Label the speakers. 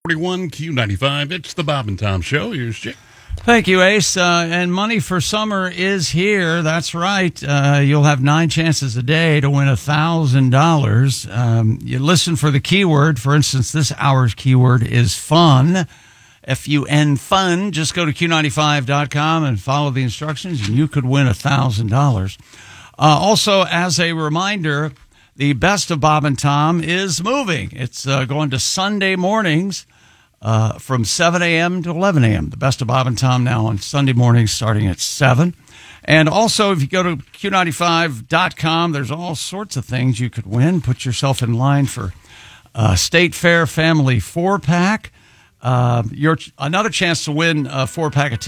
Speaker 1: 641 Q95. It's the Bob and Tom Show. Here's Jake.
Speaker 2: Thank you, Ace. And money for summer is here. That's right. You'll have 9 chances a day to win $1,000. You listen for the keyword. For instance, this hour's keyword is fun. F-U-N, fun. Just go to Q95.com and follow the instructions, and you could win $1,000. Also, as a reminder, the Best of Bob and Tom is moving. It's going to Sunday mornings from 7 a.m. to 11 a.m. The Best of Bob and Tom now on Sunday mornings starting at 7. And also, if you go to Q95.com, there's all sorts of things you could win. Put yourself in line for State Fair Family 4-pack. Another chance to win a 4-pack of